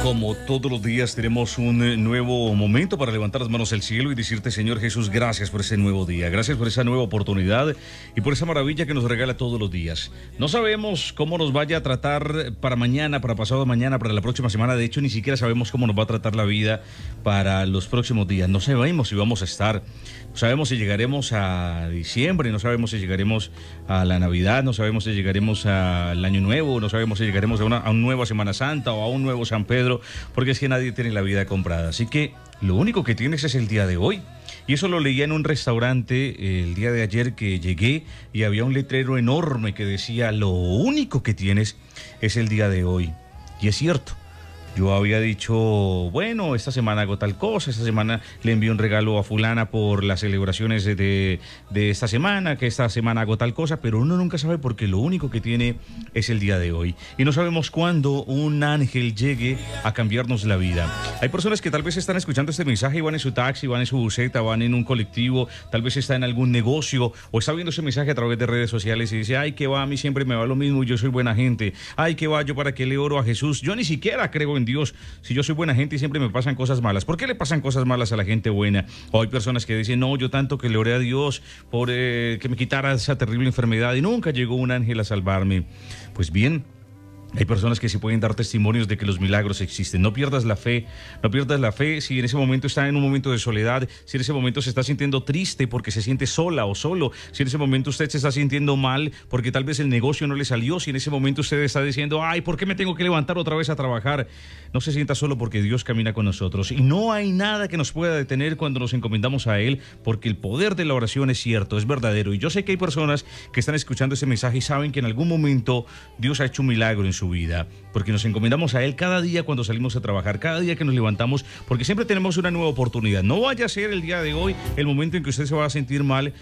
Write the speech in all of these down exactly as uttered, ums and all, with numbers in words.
Como todos los días tenemos un nuevo momento para levantar las manos al cielo y decirte, Señor Jesús, gracias por ese nuevo día, gracias por esa nueva oportunidad y por esa maravilla que nos regala todos los días. No sabemos cómo nos vaya a tratar para mañana, para pasado mañana, para la próxima semana. De hecho, ni siquiera sabemos cómo nos va a tratar la vida para los próximos días. No sabemos si vamos a estar, no sabemos si llegaremos a diciembre, no sabemos si llegaremos a la Navidad, no sabemos si llegaremos al Año Nuevo, no sabemos si llegaremos a una, a una nueva Semana Santa o a un nuevo San Pedro, porque es que nadie tiene la vida comprada. Así que lo único que tienes es el día de hoy. Y eso lo leía en un restaurante eh, el día de ayer que llegué y había un letrero enorme que decía, lo único que tienes es el día de hoy. Y es cierto. Yo había dicho, bueno, esta semana hago tal cosa, esta semana le envío un regalo a fulana por las celebraciones de, de, de esta semana, que esta semana hago tal cosa, pero uno nunca sabe porque lo único que tiene es el día de hoy. Y no sabemos cuándo un ángel llegue a cambiarnos la vida. Hay personas que tal vez están escuchando este mensaje y van en su taxi, van en su buseta, van en un colectivo, tal vez está en algún negocio o está viendo ese mensaje a través de redes sociales y dice, ay, que va, a mí siempre me va lo mismo y yo soy buena gente. Ay, que va, yo para qué le oro a Jesús. Yo ni siquiera creo en Dios, si yo soy buena gente y siempre me pasan cosas malas. ¿Por qué le pasan cosas malas a la gente buena? O hay personas que dicen, no, yo tanto que le oré a Dios por eh, que me quitara esa terrible enfermedad y nunca llegó un ángel a salvarme. Pues bien, hay personas que sí pueden dar testimonios de que los milagros existen. No pierdas la fe, no pierdas la fe si en ese momento está en un momento de soledad, si en ese momento se está sintiendo triste porque se siente sola o solo, si en ese momento usted se está sintiendo mal porque tal vez el negocio no le salió, si en ese momento usted está diciendo, ay, ¿por qué me tengo que levantar otra vez a trabajar? No se sienta solo porque Dios camina con nosotros y no hay nada que nos pueda detener cuando nos encomendamos a Él, porque el poder de la oración es cierto, es verdadero. Y yo sé que hay personas que están escuchando ese mensaje y saben que en algún momento Dios ha hecho un milagro en su vida, porque nos encomendamos a Él cada día cuando salimos a trabajar, cada día que nos levantamos, porque siempre tenemos una nueva oportunidad. No vaya a ser el día de hoy el momento en que usted se va a sentir mal,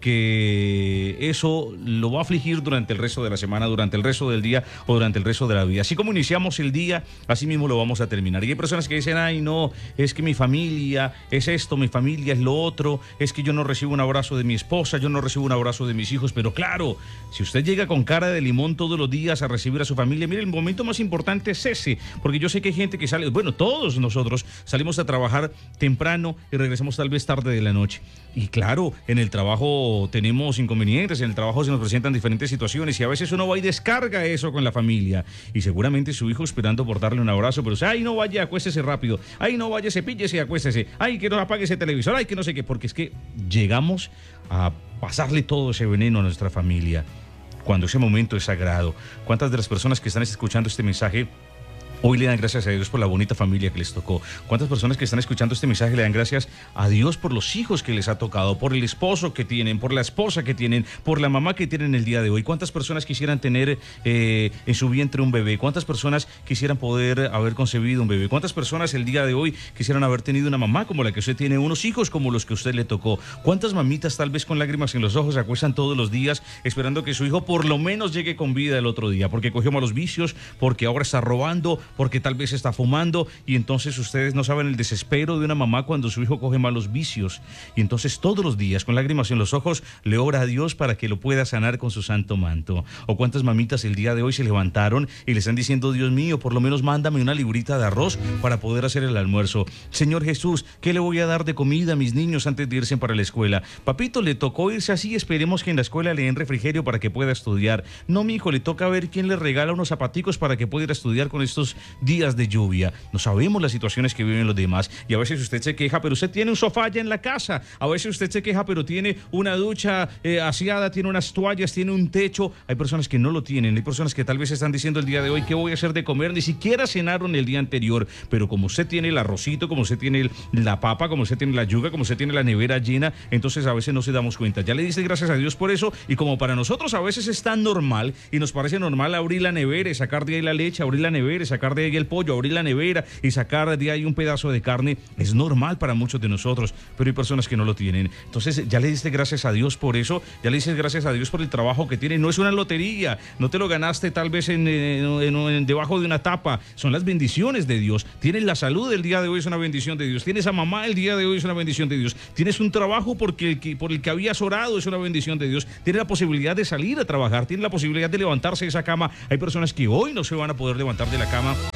porque eso lo va a afligir durante el resto de la semana, durante el resto del día o durante el resto de la vida. Así como iniciamos el día, así mismo lo vamos a terminar. Y hay personas que dicen, ay no, es que mi familia es esto, mi familia es lo otro, es que yo no recibo un abrazo de mi esposa, yo no recibo un abrazo de mis hijos. Pero claro, si usted llega con cara de limón todos los días a recibir a su familia, mire, el momento más importante es ese, porque yo sé que hay gente que sale, bueno, todos nosotros salimos a trabajar temprano y regresamos tal vez tarde de la noche. Y claro, en el trabajo tenemos inconvenientes, en el trabajo se nos presentan diferentes situaciones y a veces uno va y descarga eso con la familia. Y seguramente su hijo esperando por darle un abrazo, pero ay, no vaya, acuéstese rápido, ay, no vaya, cepíllese, acuéstese, ay, que no apague ese televisor, ay, que no sé qué, porque es que llegamos a pasarle todo ese veneno a nuestra familia cuando ese momento es sagrado. ¿Cuántas de las personas que están escuchando este mensaje hoy le dan gracias a Dios por la bonita familia que les tocó? ¿Cuántas personas que están escuchando este mensaje le dan gracias a Dios por los hijos que les ha tocado, por el esposo que tienen, por la esposa que tienen, por la mamá que tienen el día de hoy? ¿Cuántas personas quisieran tener eh, en su vientre un bebé? ¿Cuántas personas quisieran poder haber concebido un bebé? ¿Cuántas personas el día de hoy quisieran haber tenido una mamá como la que usted tiene, unos hijos como los que usted le tocó? ¿Cuántas mamitas tal vez con lágrimas en los ojos se acuestan todos los días esperando que su hijo por lo menos llegue con vida el otro día? Porque cogió malos vicios, porque ahora está robando, porque tal vez está fumando, y entonces ustedes no saben el desespero de una mamá cuando su hijo coge malos vicios, y entonces todos los días con lágrimas en los ojos le ora a Dios para que lo pueda sanar con su santo manto. O cuántas mamitas el día de hoy se levantaron y le están diciendo, Dios mío, por lo menos mándame una librita de arroz para poder hacer el almuerzo. Señor Jesús, ¿qué le voy a dar de comida a mis niños antes de irse para la escuela? Papito, le tocó irse así, esperemos que en la escuela le den refrigerio para que pueda estudiar. No, mi hijo, le toca ver quién le regala unos zapaticos para que pueda ir a estudiar con estos días de lluvia. No sabemos las situaciones que viven los demás, y a veces usted se queja, pero usted tiene un sofá ya en la casa. A veces usted se queja, pero tiene una ducha eh, aseada, tiene unas toallas, tiene un techo. Hay personas que no lo tienen, hay personas que tal vez están diciendo el día de hoy, ¿qué voy a hacer de comer? Ni siquiera cenaron el día anterior, pero como usted tiene el arrocito, como usted tiene el, la papa, como usted tiene la yuca, como usted tiene la nevera llena, entonces a veces no se damos cuenta. Ya le dice gracias a Dios por eso, y como para nosotros a veces es tan normal y nos parece normal abrir la nevera y sacar de ahí la leche, abrir la nevera y sacar de ahí el pollo, abrir la nevera y sacar de ahí un pedazo de carne, es normal para muchos de nosotros, pero hay personas que no lo tienen. Entonces ya le diste gracias a Dios por eso, ya le dices gracias a Dios por el trabajo que tiene. No es una lotería, no te lo ganaste tal vez en, en, en, en debajo de una tapa, son las bendiciones de Dios. Tienes la salud el día de hoy, es una bendición de Dios. Tienes a mamá el día de hoy, es una bendición de Dios. Tienes un trabajo porque, que, por el que habías orado, es una bendición de Dios. Tienes la posibilidad de salir a trabajar, tienes la posibilidad de levantarse de esa cama. Hay personas que hoy no se van a poder levantar de la cama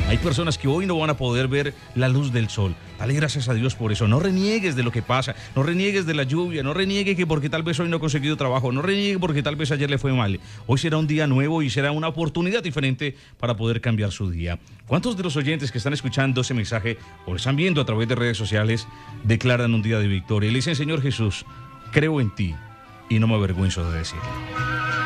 Hay personas que hoy no van a poder ver la luz del sol. Dale gracias a Dios por eso. No reniegues de lo que pasa, no reniegues de la lluvia, no reniegues que porque tal vez hoy no ha conseguido trabajo, no reniegues porque tal vez ayer le fue mal. Hoy será un día nuevo y será una oportunidad diferente para poder cambiar su día. ¿Cuántos de los oyentes que están escuchando ese mensaje o lo están viendo a través de redes sociales declaran un día de victoria y le dicen, Señor Jesús, creo en ti y no me avergüenzo de decirlo?